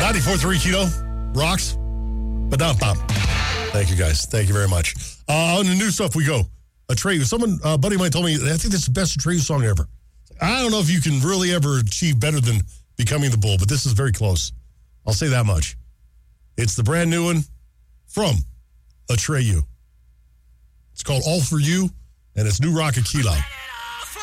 94.3 Keto rocks. Ba-dum-bum. Thank you, guys. Thank you very much. On the new stuff we go. Atreyu. Someone, a buddy of mine told me, I think that's the best Atreyu song ever. I don't know if you can really ever achieve better than Becoming the Bull, but this is very close. I'll say that much. It's the brand new one from Atreyu. It's called All For You, and it's New Rock at Kilo.